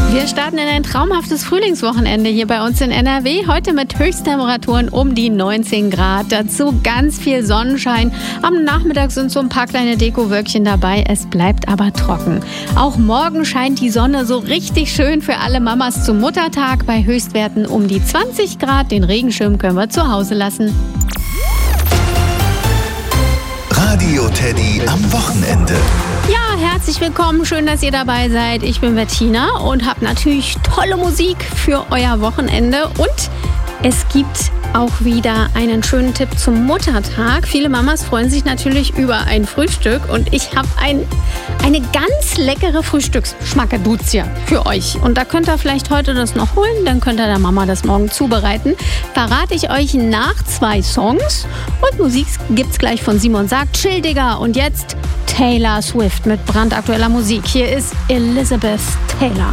Wir starten in ein traumhaftes Frühlingswochenende hier bei uns in NRW. Heute mit Höchsttemperaturen um die 19 Grad. Dazu ganz viel Sonnenschein. Am Nachmittag sind so ein paar kleine Dekowölkchen dabei. Es bleibt aber trocken. Auch morgen scheint die Sonne so richtig schön für alle Mamas zum Muttertag. Bei Höchstwerten um die 20 Grad. Den Regenschirm können wir zu Hause lassen. Radio Teddy am Wochenende. Ja, herzlich willkommen. Schön, dass ihr dabei seid. Ich bin Bettina und habe natürlich tolle Musik für euer Wochenende. Und es gibt auch wieder einen schönen Tipp zum Muttertag. Viele Mamas freuen sich natürlich über ein Frühstück. Und ich habe eine ganz leckere Frühstücksschmackeduzie für euch. Und da könnt ihr vielleicht heute das noch holen. Dann könnt ihr der Mama das morgen zubereiten. Verrate ich euch nach 2 Songs. Und Musik gibt's gleich von Simon Sagt. Chill, Digga. Und jetzt Taylor Swift mit brandaktueller Musik. Hier ist Elizabeth Taylor.